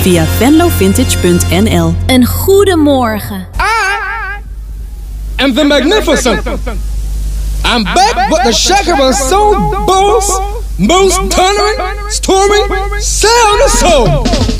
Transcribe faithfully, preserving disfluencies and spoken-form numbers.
via venlovintage punt n l. Een goede morgen. And the magnificent. I'm back with the Shaka Soul Boss, most thundering, storming sound of soul.